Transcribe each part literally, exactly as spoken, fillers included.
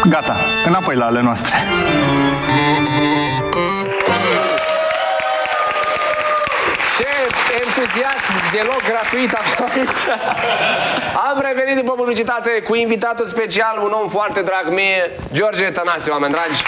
Gata, înapoi la ale noastre. Ce entuziasm deloc gratuit aici. Am revenit după publicitate cu invitatul special, un om foarte drag mie, George Tănase, oameni dragi.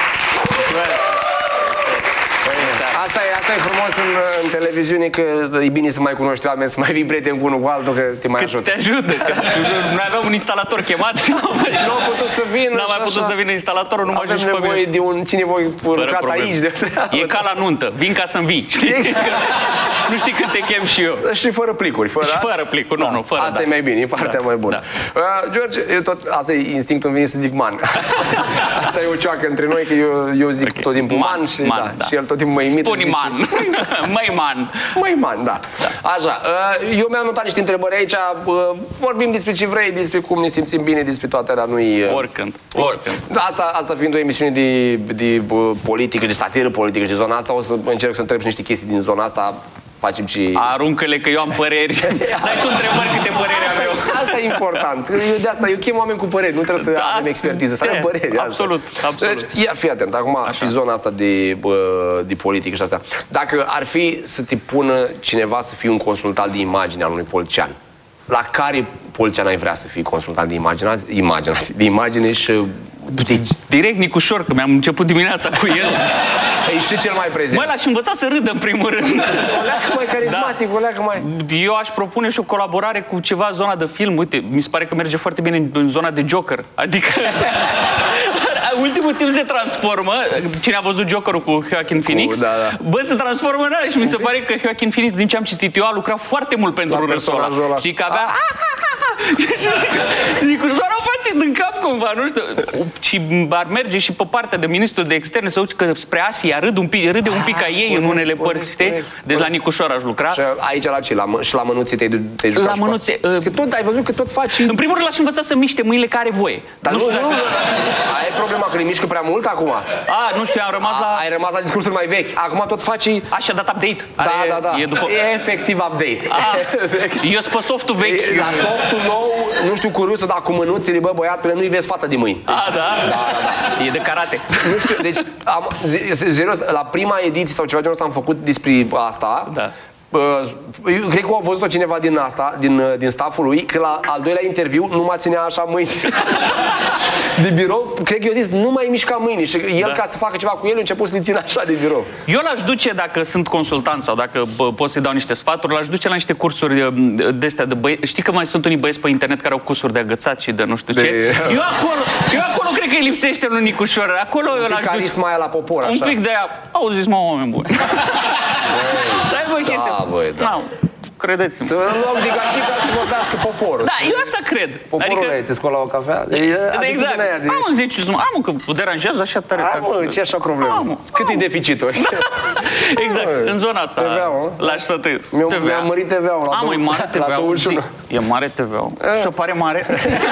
Asta e, asta e frumos în, în televiziune, că e bine să mai cunoști oameni, să mai fii prieten cu unul cu altul, că te mai ajută. Că te ajută, că noi aveam un instalator chemat și nu a putut să vină. N-a mai putut să vină instalatorul, nu mă ajungi pe mine. Avem nevoie de un cine voi lucrat aici. De e ca la nuntă, vin ca să-mi vii. Știi? Exact. Nu știi când te chem și eu. Și fără plicuri. Fără și fără plicuri, nu, da. nu, fără. Asta da. e mai bine, e partea da. mai bună. Da. Uh, George, tot, asta e instinctul meu să zic man. Asta e o cioacă între noi, că eu, eu zic okay. tot timpul man, man, și, man da, da. și el tot timpul mă imită. Spune man. Măi man. Măi man, da. da. Așa, uh, eu mi-am notat niște întrebări aici. Uh, vorbim despre ce vrei, despre cum ne simțim bine, despre toate alea. Nu-i... Uh, Oricând. Oricând. Asta, asta fiind o emisiune de, de uh, politică, de satiră politică și de zona asta, o să încerc să întreb și niște chestii din zona asta. Facem și... Aruncă-le că eu am păreri. Dai tu întrebări câte păreri am eu. Asta e important. Eu de asta, eu chem oameni cu păreri, nu trebuie să da, avem expertiză, să avem păreri. Absolut, asta. absolut. Deci, ia, fii atent, acum, Așa. pe zona asta de, de politică și asta. Dacă ar fi să te pună cineva să fii un consultant de imagine al unui politician, la care politician ai vrea să fii consultant de imagine, imagine, de imagine și... Deci, direct Nicușor, că mi-am început dimineața cu el. E și cel mai prezent. Mă, l-aș învăța să râdă în primul rând. O leacă mai carismatic, da. o leacă mai... Eu aș propune și o colaborare cu ceva zona de film. Uite, mi se pare că merge foarte bine în zona de Joker. Adică... ultimul timp se transformă. Cine a văzut Jokerul cu Joaquin Phoenix? Da, da. Bă, se transformă în ăla și mi se pare că Joaquin Phoenix, din ce am citit eu, a lucrat foarte mult pentru râsul ăla. Știi că avea... Și Nicușor o face din cap cumva, nu știu. Și ar merge și pe partea de ministru de externe să uite că spre Asia râd un pic, râde un pic ca ei în unele părți, știi? Deci la Nicușor aș lucra. Și aici la ce? La, și la mânuțe te-ai te jucat? La mânuțe... Uh, că tot ai văzut că tot faci... În primul rând l-aș învăța să miște mâinile care are voie. Dar nu, nu știu nu, dacă... nu, ai problema că le mișcă prea mult acum? A, nu știu, am rămas la... Ai rămas la discursuri mai vechi. Acum tot faci... Așa, dat update. Da, are... da, da. E, după... e efectiv update. A, eu sunt pe softul vechi. E, la softul nou, nu știu cu râsă, dar cu mânuțele, bă, băiatule, nu-i vezi fata de mâini. A, da? Da, da, da. E de karate. Nu știu, deci, am, serios, la prima ediție sau ceva genul ăsta am făcut despre asta. Da. Eu cred că a văzut-o cineva din asta, din, din stafful lui, că la al doilea interviu nu mă ținea așa mâini de birou. Cred că eu zis, nu mai mișca mâini. Și el, da. ca să facă ceva cu el, a început să le țină așa de birou. Eu l-aș duce, dacă sunt consultant sau dacă bă, pot să-i dau niște sfaturi, l-aș duce la niște cursuri de astea de băieți. Știi că mai sunt unii băieți pe internet care au cursuri de agățat și de nu știu ce? De... Eu acolo, eu acolo cred că îi lipsește lui Nicușor. Acolo eu l-aș duce. Carisma aia la popor, așa. Un pic de aia. Auziți, mă, oameni buni. Să aibă o chestie. Da, băi, da. Credeți-mă. Să în loc de gagica să vorbească poporul. Da, eu asta cred. Poporul adică... te scoală la o cafea? E, de exact. De... Am un zece, am că vă deranjează așa tare. Am, mă, ce așa problemă? Am, Cât am. e deficitul? Exact, am, în zona asta. T V-ul, l-aș sătui. Mi-a mărit T V-ul la, am, e mare T V-ul. E mare T V-ul. Se pare mare.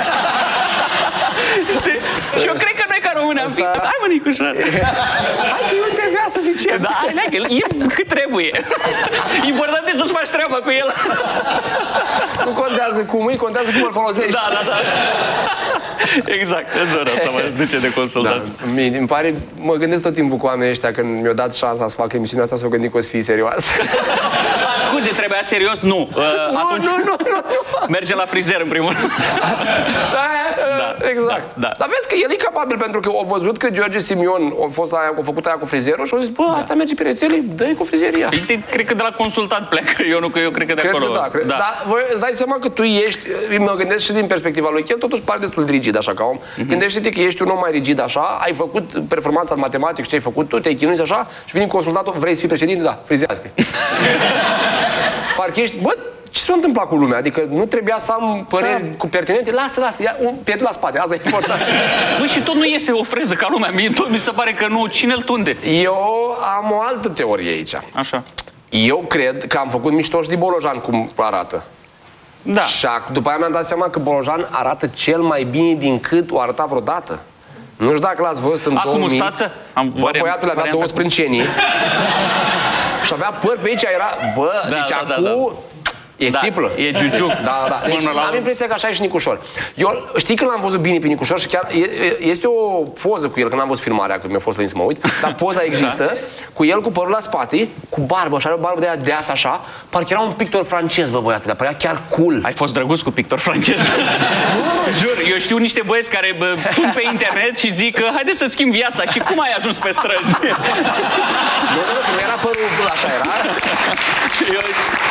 Știi? Și eu cred că noi ca români am fi... Hai, mă, Nicușor! Hai că e un T V suficient! Da, hai, hai, e cât trebuie. Important e să-ți faci treaba cu el. Nu contează cum e, contează cum îl folosești. Da, da, da. Exact, în zona asta mă duce de consultant. Da. Mie, îmi pare, mă gândesc tot timpul cu oamenii ăștia, când mi-au dat șansa să fac emisiunea asta, s-au gândit că o să fie serioasă. Scuze, trebuia serios? Nu. Uh, nu, atunci nu, nu, nu, nu. Merge la frizer în primul rând. Da, da, exact. Da, da. Dar vezi că el e capabil, pentru că au văzut că George Simion a fost aia, a făcut aia cu frizerul și au zis, bă, da. asta merge pe rețele, dă-i cu frizeria. Cred că de la consultant pleacă, eu nu, că eu cred că de cred acolo. Că da, cred, da. Dar voi îți dai seama că tu ești, mă gândesc și din perspectiva lui, că el totuși pare destul de rigid așa ca om. Mm-hmm. Gândește-te că ești un om mai rigid așa, ai făcut performanța în matematică și ce ai făcut tu, te-ai chinuit așa și vine consultatul, vrei să fii președinte? Da, frizează-te. Parcă ești, bă, ce s-a întâmplat cu lumea? Adică nu trebuia să am păreri da. cu pertinente? Lasă, lasă, ia un piedul la spate, asta e important. Bă, și tot nu iese o freză ca lumea, mie tot mi se pare că nu, cine-l tunde? Eu am o altă teorie aici. Așa. Eu cred că am făcut mișto și de Bolojan cum arată. Da. Și după aia mi-am dat seama că Bolojan arată cel mai bine din cât o arăta vreodată. Nu știu dacă l-ați văzut în două mii. Acum mustață? Am bă, băiatul avea două sprâncenii. Și avea păr pe aici, era... Bă, da, deci da, acum... da, da. E da, țiplă. E giugiu. Da, da. Deci la... am impresia că așa e și Nicușor. Eu, știi când l-am văzut bine pe Nicușor și chiar e, este o poză cu el, că n-am văzut filmarea, că mi-a fost lăin să mă uit, dar poza există, da. Cu el cu părul la spate, cu barbă, și are o barbă de aia deasă așa, parcă era un pictor francez, bă, băiatule, părea chiar cool. Ai fost drăguț cu pictor francez? Jur, eu știu niște băieți care bă, pun pe internet și zic că haideți să schimb viața și cum ai ajuns pe străzi? Nu, nu, nu, era părul, așa era. Eu...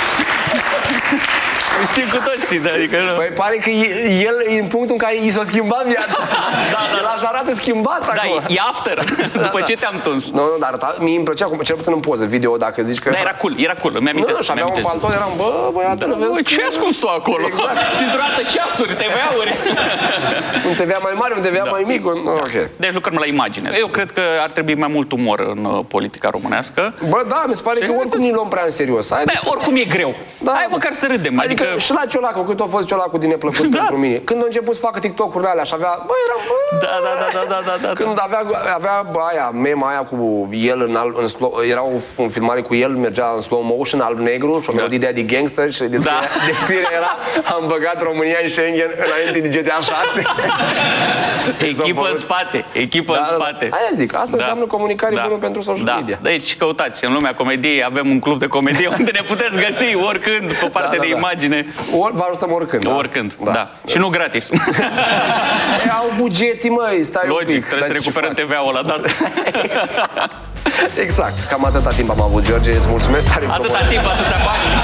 Știm cu toții, da, adică nu. Păi pare că el e în punctul în care i s-a schimbat viața. Da, da, el așa arată schimbat da, acum. Da, e after, da, după da. ce te-am tuns. Nu, nu, dar mie îmi plăcea, cel puțin în poză, video, dacă zici că... Da, era cool, era cool, îmi amintesc. Nu, și avea un palton, eram, bă, băiatul, da, vezi ce ascuns tu acolo? Exact. Și dintr-o dată ceasuri, T V-uri. Un T V mai mare, un T V da. mai mic, un... Da. Okay. Deci lucrăm la imagine. Eu cred că ar trebui mai mult umor în politica românească. Bă, da, mi se pare că oricum nu luăm prea în serios. Bă, oricum e greu. Da, hai măcar să râdem. Adică, adică... și la Ciolacu, cât a fost Ciolacu din neplăcut da. pentru mine. Când a început să facă TikTok-urile alea și avea, bă, eram, bă... Da, da, da, da, da, da. Când avea, avea bă, aia, mema aia cu el în alb, în slow, era o, o filmare cu el, mergea în slow motion, alb-negru, și o melodie da. de gangster și descrierea, da. descrierea era, am băgat România în Schengen înainte de G T A șase. Echipă în spate, echipă da, în spate. Da, aia zic, asta da. înseamnă comunicare da. bună pentru social da. media. Deci căutați, în lumea comediei avem un club de comedie unde ne puteți găsi oricând, cu o parte da, da, de imagine. Ori vă ajutăm oricând. Da? Oricând, da. da. Și nu gratis. E, au bugeti, măi, stai Logic, un pic. trebuie să recuperăm T V-ul la dată. Exact. Exact. Cam atâta timp am avut, George. Îți mulțumesc tare. Atâta timp, atâta bani.